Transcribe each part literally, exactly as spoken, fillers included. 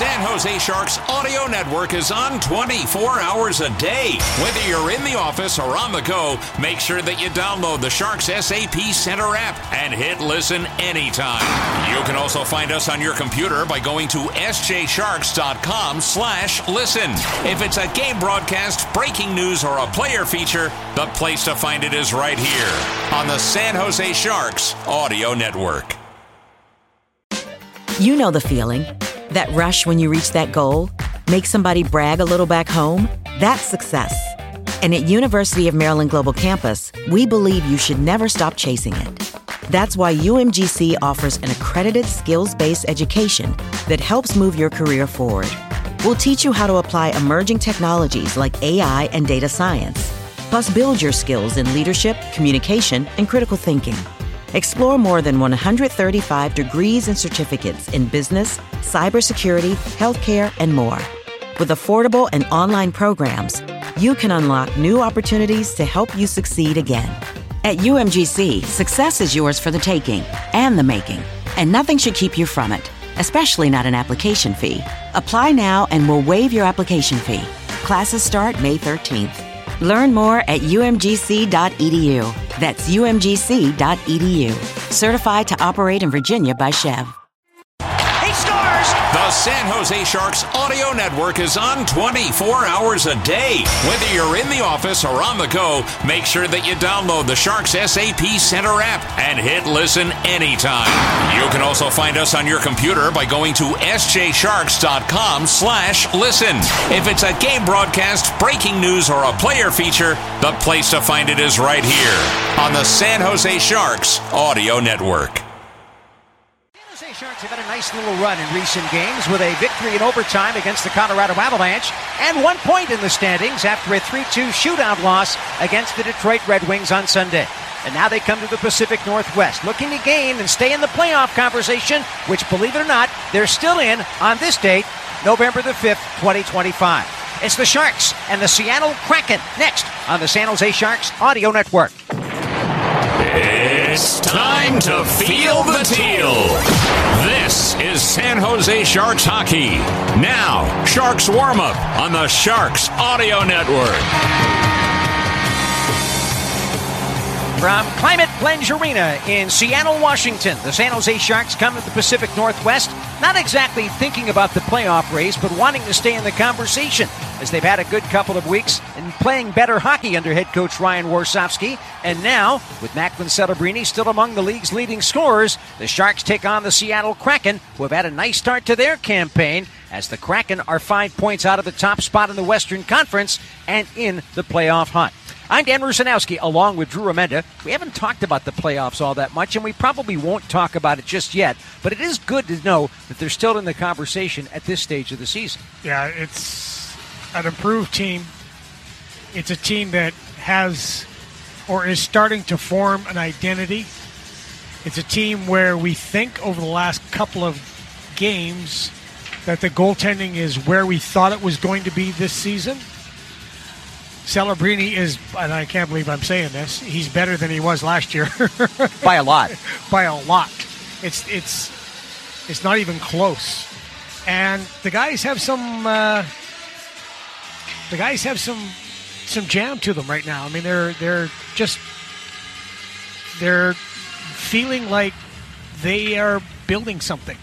San Jose Sharks audio network is on twenty-four hours a day. Whether you're in the office or on the go, make sure that you download the Sharks S A P Center app and hit listen anytime. You can also find us on your computer by going to s j sharks dot com slash listen. If it's a game broadcast, breaking news, or a player feature, the place to find it is right here on the San Jose Sharks audio network. You know the feeling. That rush when you reach that goal? Make somebody brag a little back home? That's success. And at University of Maryland Global Campus, we believe you should never stop chasing it. That's why U M G C offers an accredited skills-based education that helps move your career forward. We'll teach you how to apply emerging technologies like A I and data science, plus build your skills in leadership, communication, and critical thinking. Explore more than one hundred thirty-five degrees and certificates in business, cybersecurity, healthcare, and more. With affordable and online programs, you can unlock new opportunities to help you succeed again. At U M G C, success is yours for the taking and the making, and nothing should keep you from it, especially not an application fee. Apply now and we'll waive your application fee. Classes start May thirteenth. Learn more at u m g c dot e d u. That's u m g c dot e d u. Certified to operate in Virginia by Chev. He scores! The San Jose Sharks audio network is on twenty-four hours a day. Whether you're in the office or on the go, make sure that you download the Sharks S A P Center app and hit listen anytime. You can also find us on your computer by going to s j sharks dot com slash listen. If it's a game broadcast, breaking news, or a player feature, the place to find it is right here on the San Jose Sharks audio network. Sharks have had a nice little run in recent games with a victory in overtime against the Colorado Avalanche and one point in the standings after a three two shootout loss against the Detroit Red Wings on Sunday. And now they come to the Pacific Northwest looking to gain and stay in the playoff conversation, which, believe it or not, they're still in on this date, November the fifth, twenty twenty-five. It's the Sharks and the Seattle Kraken next on the San Jose Sharks audio network. It's time to feel the teal. This is San Jose Sharks hockey. Now, Sharks warm-up on the Sharks Audio Network. From Climate Plunge Arena in Seattle, Washington, the San Jose Sharks come to the Pacific Northwest, not exactly thinking about the playoff race, but wanting to stay in the conversation, as they've had a good couple of weeks and playing better hockey under head coach Ryan Warsofsky. And now, with Macklin Celebrini still among the league's leading scorers, the Sharks take on the Seattle Kraken, who have had a nice start to their campaign, as the Kraken are five points out of the top spot in the Western Conference and in the playoff hunt. I'm Dan Rusanowski, along with Drew Remenda. We haven't talked about the playoffs all that much, and we probably won't talk about it just yet, but it is good to know that they're still in the conversation at this stage of the season. Yeah, it's an improved team. It's a team that has or is starting to form an identity. It's a team where we think over the last couple of games that the goaltending is where we thought it was going to be this season. Celebrini is, and I can't believe I'm saying this, he's better than he was last year. By a lot. By a lot. It's it's it's not even close. And the guys have some uh, the guys have some some jam to them right now. I mean, they're they're just they're feeling like they are building something.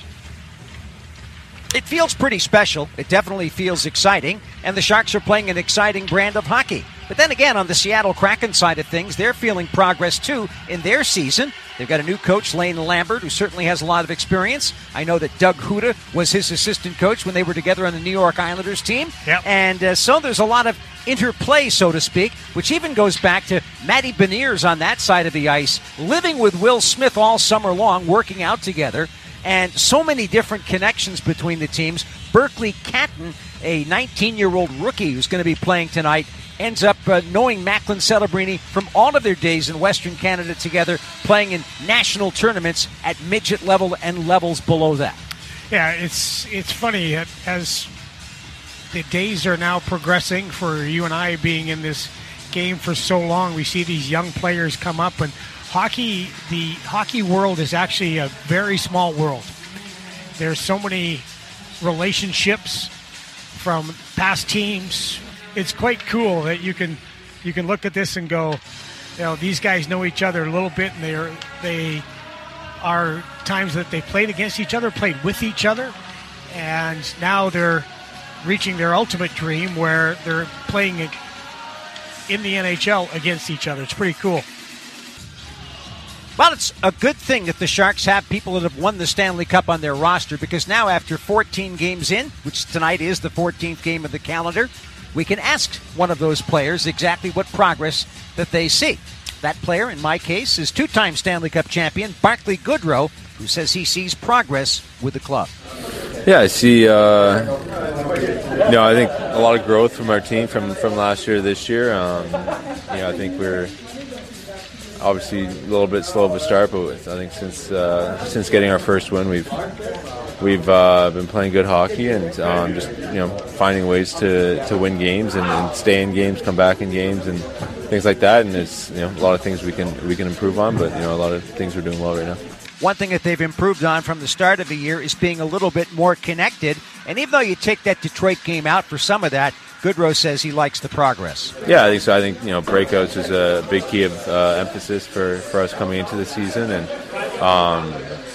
It feels pretty special. It definitely feels exciting. And the Sharks are playing an exciting brand of hockey. But then again, on the Seattle Kraken side of things, they're feeling progress, too, in their season. They've got a new coach, Lane Lambert, who certainly has a lot of experience. I know that Doug Huda was his assistant coach when they were together on the New York Islanders team. Yep. And uh, so there's a lot of interplay, so to speak, which even goes back to Matty Beniers on that side of the ice, living with Will Smith all summer long, working out together. And so many different connections between the teams. Berkeley Catton, a nineteen-year-old rookie who's going to be playing tonight, ends up uh, knowing Macklin Celebrini from all of their days in Western Canada together, playing in national tournaments at midget level and levels below that. Yeah, it's it's funny. As the days are now progressing for you and I being in this game for so long, we see these young players come up, and Hockey, the hockey world is actually a very small world. There's so many relationships from past teams. It's quite cool that you can you can look at this and go, you know, these guys know each other a little bit, and they are they are times that they played against each other, played with each other, and now they're reaching their ultimate dream where they're playing in the N H L against each other. It's pretty cool. Well, it's a good thing that the Sharks have people that have won the Stanley Cup on their roster, because now after fourteen games in, which tonight is the fourteenth game of the calendar, we can ask one of those players exactly what progress that they see. That player, in my case, is two-time Stanley Cup champion Barclay Goodrow, who says he sees progress with the club. Yeah, I see, uh, you know, I think a lot of growth from our team from, from last year to this year. Um, you know, I think we're obviously a little bit slow of a start, but I think since uh, since getting our first win, we've we've uh, been playing good hockey and um, just you know finding ways to, to win games and, and stay in games, come back in games, and things like that. And it's you know a lot of things we can we can improve on, but you know a lot of things we're doing well right now. One thing that they've improved on from the start of the year is being a little bit more connected. And even though you take that Detroit game out for some of that, Goodrow says he likes the progress. Yeah, I think so. I think, you know, breakouts is a big key of uh, emphasis for, for us coming into the season. And um,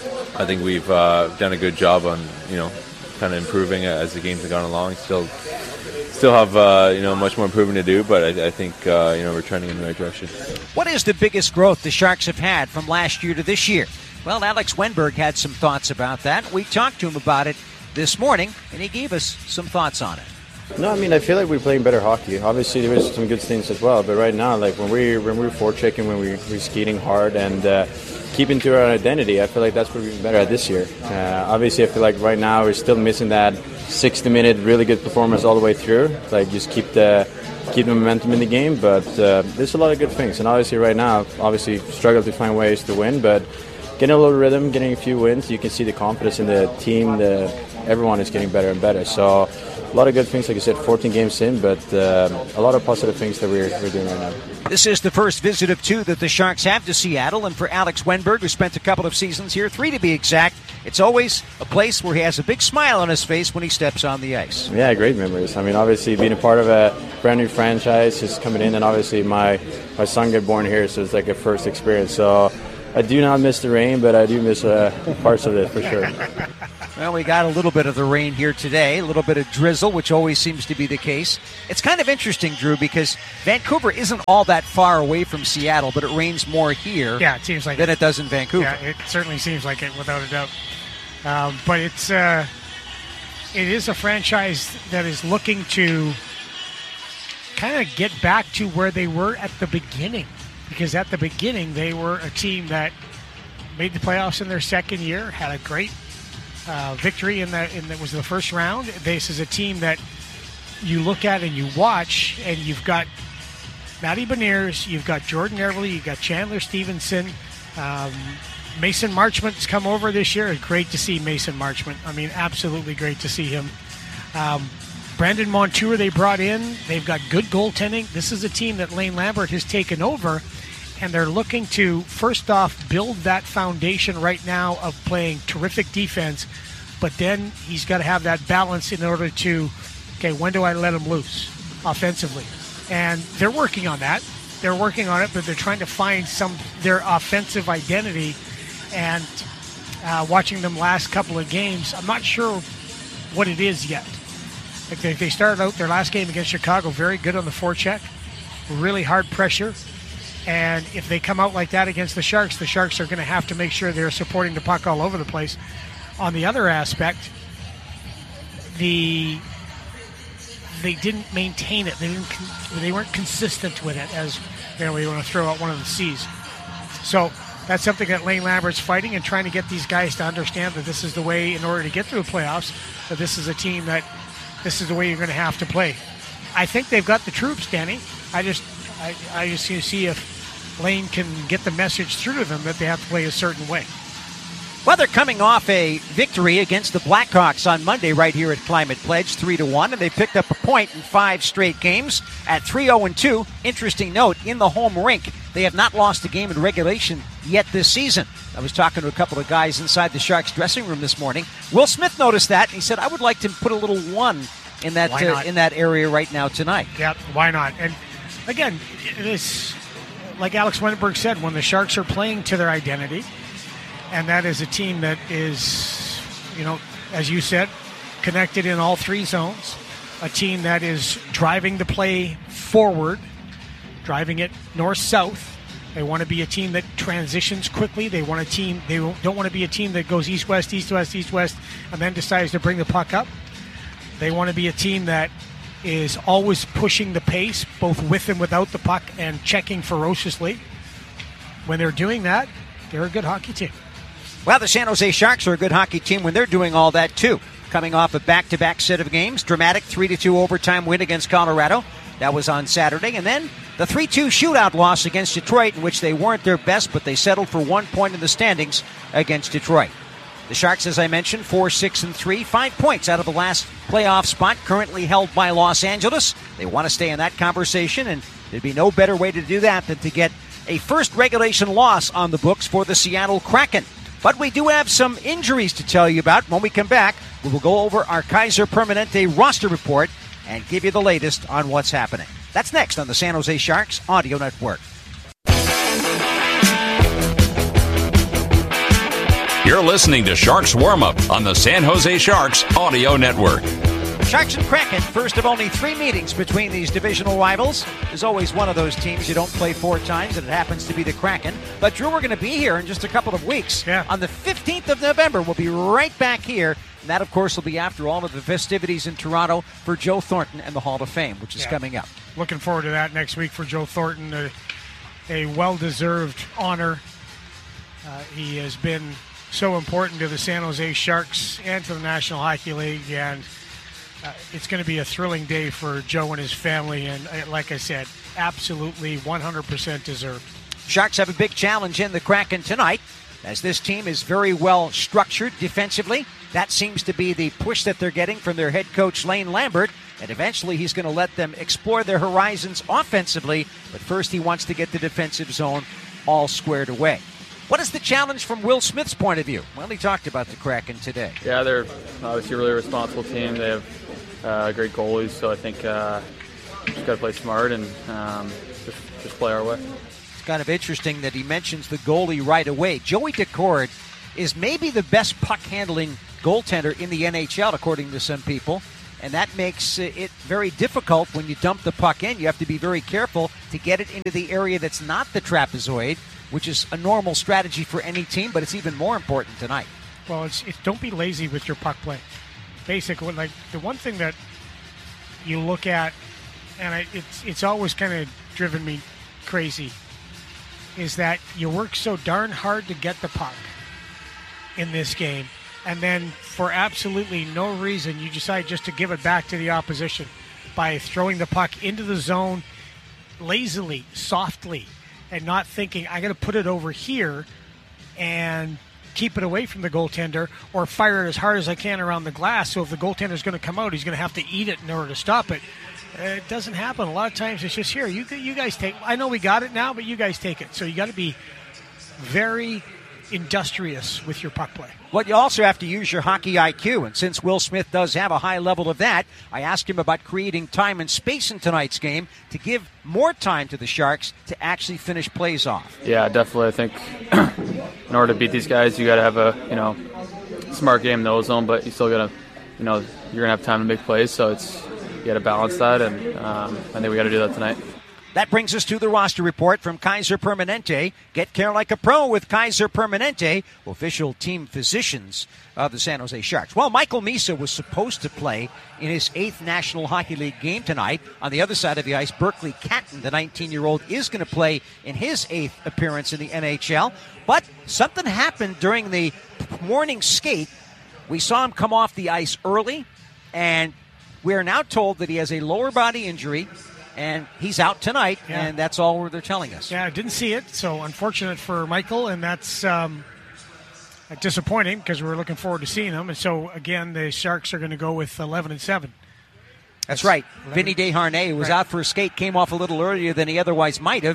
I think we've uh, done a good job on, you know, kind of improving as the games have gone along. Still still have, uh, you know, much more improvement to do, but I, I think, uh, you know, we're trending in the right direction. What is the biggest growth the Sharks have had from last year to this year? Well, Alex Wenberg had some thoughts about that. We talked to him about it this morning, and he gave us some thoughts on it. No, I mean, I feel like we're playing better hockey. Obviously, there is some good things as well, but right now, like when we when we're forechecking, when we, we're skating hard and uh, keeping to our identity, I feel like that's what we've been better at this year. Uh, obviously, I feel like right now we're still missing that sixty-minute really good performance all the way through. Like just keep the keep the momentum in the game, but uh, there's a lot of good things. And obviously, right now, obviously struggle to find ways to win, but getting a little rhythm, getting a few wins, you can see the confidence in the team. The everyone is getting better and better. So a lot of good things, like I said, fourteen games in, but uh, a lot of positive things that we're, we're doing right now. This is the first visit of two that the Sharks have to Seattle, and for Alex Wenberg, who spent a couple of seasons here, three to be exact, it's always a place where he has a big smile on his face when he steps on the ice. Yeah, great memories. I mean, obviously being a part of a brand new franchise, just coming in, and obviously my, my son got born here, so it's like a first experience. So I do not miss the rain, but I do miss uh, parts of it for sure. Well, we got a little bit of the rain here today, a little bit of drizzle, which always seems to be the case. It's kind of interesting, Drew, because Vancouver isn't all that far away from Seattle, but it rains more here yeah, it seems like than it, it does in Vancouver. Yeah, it certainly seems like it, without a doubt. Um, but it's uh, it is a franchise that is looking to kind of get back to where they were at the beginning. Because at the beginning, they were a team that made the playoffs in their second year, had a great uh, victory in the in the, was the first round. This is a team that you look at and you watch, and you've got Matty Beniers, you've got Jordan Eberle, you've got Chandler Stevenson, um, Mason Marchment's come over this year. It's great to see Mason Marchment. I mean, absolutely great to see him. Um, Brandon Montour they brought in. They've got good goaltending. This is a team that Lane Lambert has taken over, and they're looking to, first off, build that foundation right now of playing terrific defense, but then he's got to have that balance in order to, okay, when do I let him loose offensively? And they're working on that. They're working on it, but they're trying to find some their offensive identity. And uh, watching them last couple of games, I'm not sure what it is yet. Like they, they started out their last game against Chicago very good on the forecheck, really hard pressure. And if they come out like that against the Sharks, the Sharks are going to have to make sure they're supporting the puck all over the place. On the other aspect, the they didn't maintain it. They didn't. They weren't consistent with it. As you know, we want to throw out one of the C's. So that's something that Lane Lambert's fighting and trying to get these guys to understand that this is the way in order to get through the playoffs. That this is a team that this is the way you're going to have to play. I think they've got the troops, Danny. I just, I, I just need to see if Lane can get the message through to them that they have to play a certain way. Well, they're coming off a victory against the Blackhawks on Monday right here at Climate Pledge, three to one, and they picked up a point in five straight games at three oh and two. Interesting note, in the home rink, they have not lost a game in regulation yet this season. I was talking to a couple of guys inside the Sharks dressing room this morning. Will Smith noticed that, and he said, I would like to put a little one in that uh, in that area right now tonight. Yeah, why not? And again, it is, like Alex Wenberg said, when the Sharks are playing to their identity, and that is a team that is, you know, as you said, connected in all three zones, a team that is driving the play forward, driving it north-south. They want to be a team that transitions quickly. They want a team. They don't want to be a team that goes east-west, east-west, east-west, and then decides to bring the puck up. They want to be a team that is always pushing the pace, both with and without the puck, and checking ferociously. When they're doing that, they're a good hockey team. Well, the San Jose Sharks are a good hockey team when they're doing all that, too. Coming off a back-to-back set of games, dramatic three to two overtime win against Colorado. That was on Saturday. And then the three two shootout loss against Detroit, in which they weren't their best, but they settled for one point in the standings against Detroit. The Sharks, as I mentioned, four, six, and three, five points out of the last playoff spot, currently held by Los Angeles. They want to stay in that conversation, and there'd be no better way to do that than to get a first regulation loss on the books for the Seattle Kraken. But we do have some injuries to tell you about. When we come back, we will go over our Kaiser Permanente roster report and give you the latest on what's happening. That's next on the San Jose Sharks Audio Network. You're listening to Sharks Warm-Up on the San Jose Sharks Audio Network. Sharks and Kraken, first of only three meetings between these divisional rivals. There's always one of those teams you don't play four times, and it happens to be the Kraken. But, Drew, we're going to be here in just a couple of weeks. Yeah. On the fifteenth of November, we'll be right back here. And that, of course, will be after all of the festivities in Toronto for Joe Thornton and the Hall of Fame, which is yeah. coming up. Looking forward to that next week for Joe Thornton. A, a well-deserved honor. Uh, he has been so important to the San Jose Sharks and to the National Hockey League, and uh, it's going to be a thrilling day for Joe and his family, and uh, like I said, absolutely one hundred percent deserved. Sharks have a big challenge in the Kraken tonight, as this team is very well structured defensively. That seems to be the push that they're getting from their head coach, Lane Lambert, and eventually he's going to let them explore their horizons offensively, but first he wants to get the defensive zone all squared away. What is the challenge from Will Smith's point of view? Well, he talked about the Kraken today. Yeah, they're obviously a really responsible team. They have uh, great goalies, so I think uh, just got to play smart and um, just, just play our way. It's kind of interesting that he mentions the goalie right away. Joey Daccord is maybe the best puck-handling goaltender in the N H L, according to some people, and that makes it very difficult when you dump the puck in. You have to be very careful to get it into the area that's not the trapezoid, which is a normal strategy for any team, but it's even more important tonight. Well, it's, it's don't be lazy with your puck play. Basically, like the one thing that you look at, and I, it's it's always kind of driven me crazy, is that you work so darn hard to get the puck in this game, and then for absolutely no reason you decide just to give it back to the opposition by throwing the puck into the zone lazily, softly, and not thinking, I got to put it over here and keep it away from the goaltender, or fire it as hard as I can around the glass, so if the goaltender's going to come out, he's going to have to eat it in order to stop it. Uh, it doesn't happen. A lot of times it's just, here, you you guys take, I know we got it now, but you guys take it. So you got to be very industrious with your puck play. Well, you also have to use your hockey I Q, and since Will Smith does have a high level of that, I asked him about creating time and space in tonight's game to give more time to the Sharks to actually finish plays off. Yeah, definitely. I think in order to beat these guys, you got to have a you know smart game in the ozone, but you still got to you know you're gonna have time to make plays, so it's you got to balance that, and um, I think we got to do that tonight. That brings us to the roster report from Kaiser Permanente. Get care like a pro with Kaiser Permanente, official team physicians of the San Jose Sharks. Well, Michael Misa was supposed to play in his eighth National Hockey League game tonight. On the other side of the ice, Berkeley Catton, the nineteen-year-old, is going to play in his eighth appearance in the N H L. But something happened during the morning skate. We saw him come off the ice early, and we are now told that he has a lower body injury, and he's out tonight, yeah. and that's all they're telling us. Yeah, I didn't see it, so unfortunate for Michael, and that's um, disappointing because we were looking forward to seeing him. And so, again, the Sharks are going to go with eleven and seven. That's, that's right. Vinny Desharnais, who was right. out for a skate, came off a little earlier than he otherwise might have.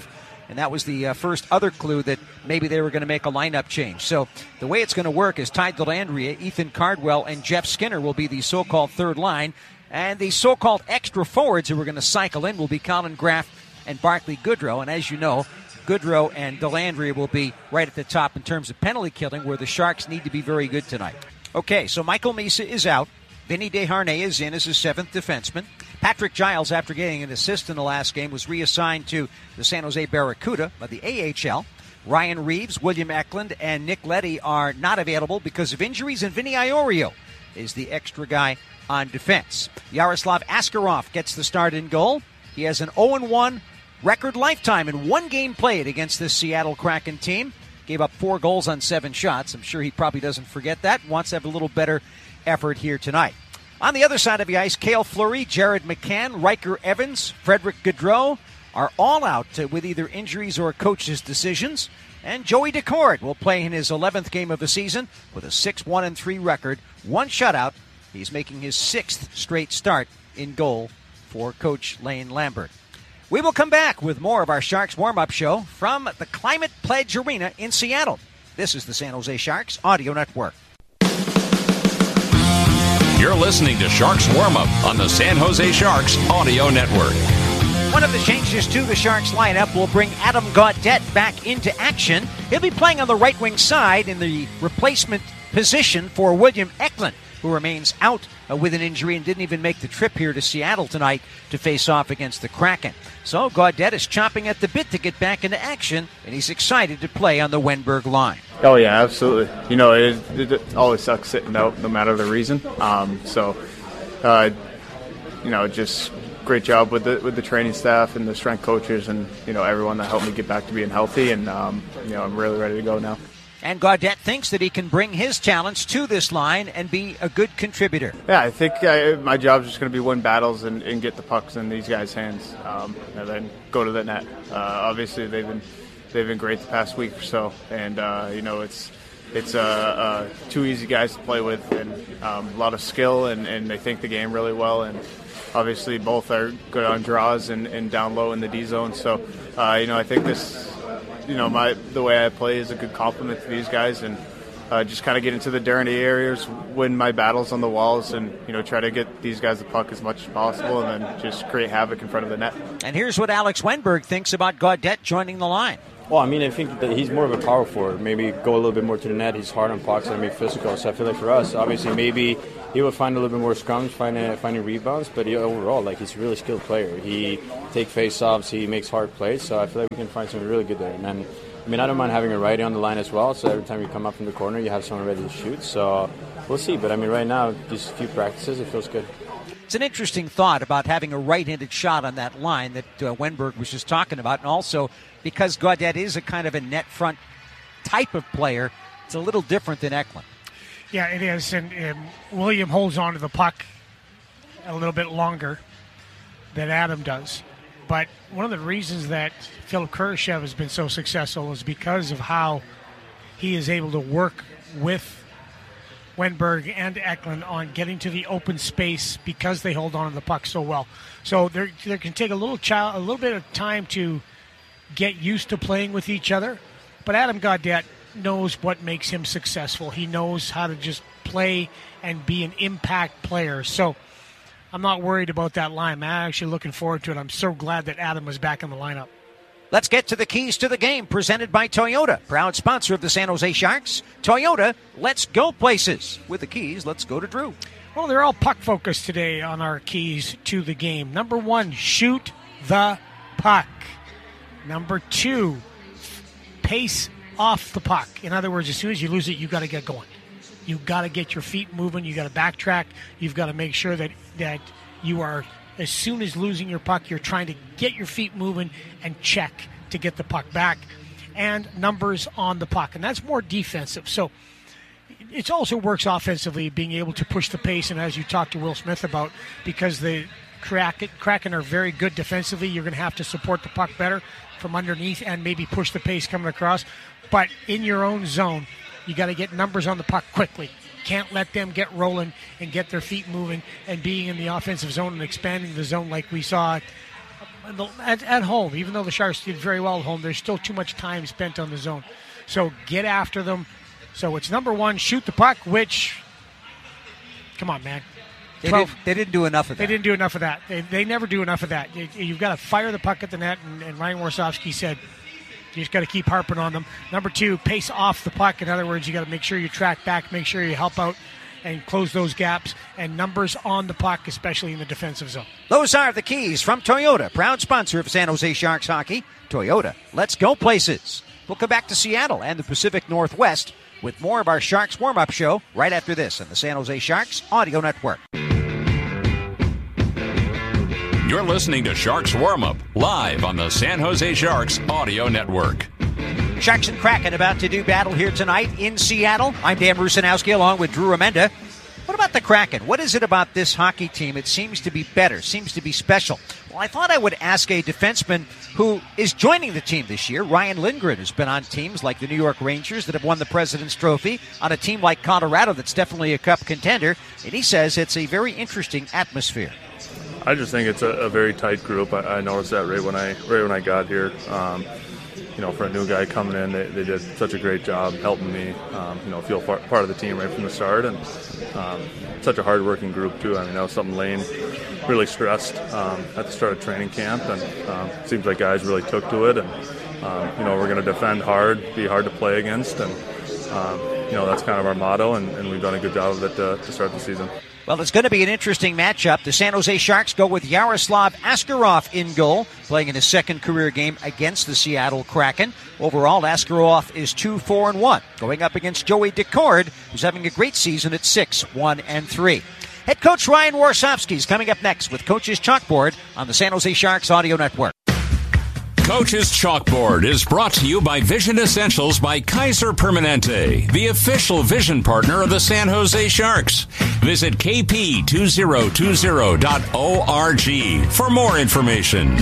And that was the uh, first other clue that maybe they were going to make a lineup change. So the way it's going to work is Ty Dellandrea, Ethan Cardwell, and Jeff Skinner will be the so-called third line. And the so-called extra forwards who are going to cycle in will be Colin Graff and Barclay Goodrow. And as you know, Goodrow and Dellandrea will be right at the top in terms of penalty killing, where the Sharks need to be very good tonight. Okay, so Michael Misa is out. Vinny Desharnais is in as his seventh defenseman. Patrick Giles, after getting an assist in the last game, was reassigned to the San Jose Barracuda by the A H L. Ryan Reeves, William Eklund, and Nick Leddy are not available because of injuries, and Vinny Iorio is the extra guy on defense. Yaroslav Askarov gets the start in goal. He has an oh and one record lifetime in one game played against this Seattle Kraken team. Gave up four goals on seven shots. I'm sure he probably doesn't forget that. Wants to have a little better effort here tonight. On the other side of the ice, Cale Fleury, Jared McCann, Riker Evans, Frederick Gaudreau are all out with either injuries or coaches' decisions. And Joey Decord will play in his eleventh game of the season with a six one and three record, one shutout. He's making his sixth straight start in goal for Coach Lane Lambert. We will come back with more of our Sharks warm-up show from the Climate Pledge Arena in Seattle. This is the San Jose Sharks Audio Network. You're listening to Sharks Warm-Up on the San Jose Sharks Audio Network. One of the changes to the Sharks lineup will bring Adam Gaudette back into action. He'll be playing on the right wing side in the replacement position for William Eklund, who remains out uh, with an injury and didn't even make the trip here to Seattle tonight to face off against the Kraken. So Gaudette is chomping at the bit to get back into action, and he's excited to play on the Wenberg line. Oh, yeah, absolutely. You know, it, it, it always sucks sitting out no matter the reason. Um, so, uh, you know, just great job with the with the training staff and the strength coaches and, you know, everyone that helped me get back to being healthy. And, um, you know, I'm really ready to go now. And Gaudette thinks that he can bring his talents to this line and be a good contributor. Yeah, I think uh, my job is just going to be win battles and, and get the pucks in these guys' hands, um, and then go to the net. Uh, obviously, they've been they've been great the past week or so, and uh, you know it's it's uh, uh, two easy guys to play with, and um, a lot of skill, and, and they think the game really well, and obviously both are good on draws and, and down low in the D zone. So uh, you know I think this. You know, my the way I play is a good compliment to these guys, and uh, just kind of get into the dirty areas, win my battles on the walls, and, you know, try to get these guys the puck as much as possible, and then just create havoc in front of the net. And here's what Alex Wenberg thinks about Gaudette joining the line. Well, I mean, I think that he's more of a power forward. Maybe go a little bit more to the net. He's hard on pucks and maybe physical. So I feel like for us, obviously, maybe he will find a little bit more scrums, finding finding rebounds. But he, overall, like he's a really skilled player. He takes face-offs. He makes hard plays. So I feel like we can find something really good there. And then, I mean, I don't mind having a righty on the line as well. So every time you come up from the corner, you have someone ready to shoot. So we'll see. But I mean, right now, just a few practices, it feels good. It's an interesting thought about having a right-handed shot on that line that uh, Wenberg was just talking about. And also, because Gaudette is a kind of a net front type of player, it's a little different than Eklund. Yeah, it is. And, and William holds on to the puck a little bit longer than Adam does. But one of the reasons that Philip Kurashev has been so successful is because of how he is able to work with Wenberg and Eklund on getting to the open space because they hold on to the puck so well. So there, there can take a little child, a little bit of time to get used to playing with each other. But Adam Gaudette knows what makes him successful. He knows how to just play and be an impact player. So I'm not worried about that line. I'm actually looking forward to it. I'm so glad that Adam was back in the lineup. Let's get to the keys to the game, presented by Toyota, proud sponsor of the San Jose Sharks. Toyota, let's go places. With the keys, let's go to Drew. Well, they're all puck-focused today on our keys to the game. Number one, shoot the puck. Number two, pace off the puck. In other words, as soon as you lose it, you got to get going. You got to get your feet moving. You got to backtrack. You've got to make sure that that you are, as soon as losing your puck, you're trying to get your feet moving and check to get the puck back. And numbers on the puck, and that's more defensive. So it also works offensively, being able to push the pace. And as you talked to Will Smith about, because the Kraken are very good defensively, you're going to have to support the puck better from underneath and maybe push the pace coming across. But in your own zone, you got to get numbers on the puck quickly. Can't let them get rolling and get their feet moving and being in the offensive zone and expanding the zone like we saw at, at home, even though the Sharks did very well at home, there's still too much time spent on the zone. So get after them. So it's number one, shoot the puck, which, come on, man. They didn't, they didn't do enough of that. They didn't do enough of that. They, they never do enough of that. You, you've got to fire the puck at the net, and, and Ryan Warsofsky said you just got to keep harping on them. Number two, pace off the puck. In other words, you got to make sure you track back, make sure you help out and close those gaps, and numbers on the puck, especially in the defensive zone. Those are the keys from Toyota, proud sponsor of San Jose Sharks hockey. Toyota, let's go places. We'll come back to Seattle and the Pacific Northwest with more of our Sharks warm-up show right after this on the San Jose Sharks Audio Network. You're listening to Sharks Warm-Up, live on the San Jose Sharks Audio Network. Sharks and Kraken about to do battle here tonight in Seattle. I'm Dan Rusanowski along with Drew Amenda. What about the Kraken? What is it about this hockey team? It seems to be better, seems to be special. Well, I thought I would ask a defenseman who is joining the team this year. Ryan Lindgren has been on teams like the New York Rangers that have won the President's Trophy, on a team like Colorado that's definitely a cup contender, and he says it's a very interesting atmosphere. I just think it's a, a very tight group. I, I noticed that right when I right when I got here. Um, you know, for a new guy coming in, they, they did such a great job helping me, um, you know, feel part, part of the team right from the start, and um, such a hard-working group too. I mean, that was something Lane really stressed um, at the start of training camp, and um, it seems like guys really took to it. And um, you know, we're going to defend hard, be hard to play against, and um, you know, that's kind of our motto, and, and we've done a good job of it to, to start the season. Well, it's going to be an interesting matchup. The San Jose Sharks go with Yaroslav Askarov in goal, playing in his second career game against the Seattle Kraken. Overall, Askarov is two four and one, going up against Joey Decord, who's having a great season at six one and three. Head coach Ryan Warsofsky is coming up next with Coach's Chalkboard on the San Jose Sharks Audio Network. Coach's Chalkboard is brought to you by Vision Essentials by Kaiser Permanente, the official vision partner of the San Jose Sharks. Visit k p two thousand twenty dot org for more information.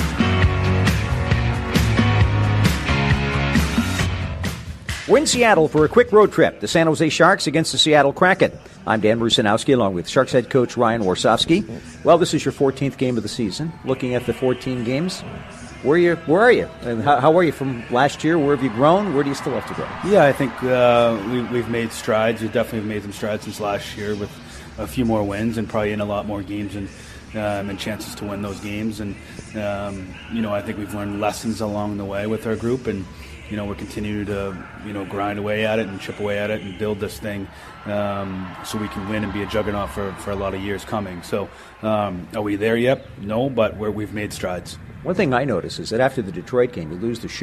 We're in Seattle for a quick road trip. The San Jose Sharks against the Seattle Kraken. I'm Dan Rusanowski along with Sharks head coach Ryan Warsofsky. Well, this is your fourteenth game of the season. Looking at the fourteen games, Where are you? Where are you? And how, how are you from last year? Where have you grown? Where do you still have to grow? Yeah, I think uh, we, we've made strides. We've definitely made some strides since last year with a few more wins and probably in a lot more games and um, and chances to win those games. And um, you know, I think we've learned lessons along the way with our group, and you know, we're continuing to you know grind away at it and chip away at it and build this thing um, so we can win and be a juggernaut for, for a lot of years coming. So, um, are we there yet? No, but we're, we've made strides. One thing I notice is that after the Detroit game, you lose the shoe.